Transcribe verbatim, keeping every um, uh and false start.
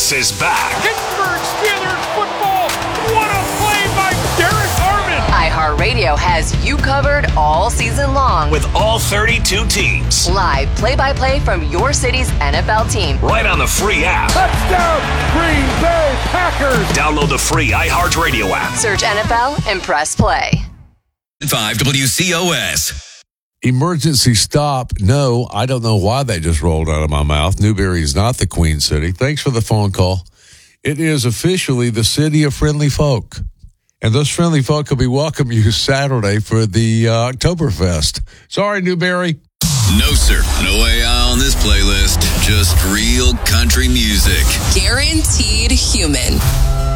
This is back. Pittsburgh Steelers football. What a play by Derek Armand. iHeartRadio has you covered all season long. With all thirty-two teams. Live play-by-play from your city's N F L team. Right on the free app. Touchdown, Green Bay Packers. Download the free iHeartRadio app. Search N F L and press play. five W C O S. Emergency stop. No, I don't know why that just rolled out of my mouth. Newberry is not the Queen City. Thanks for the phone call. It is officially the city of friendly folk. And those friendly folk will be welcome you Saturday for the uh, Oktoberfest. Sorry, Newberry. No, sir. No A I on this playlist. Just real country music. Guaranteed human.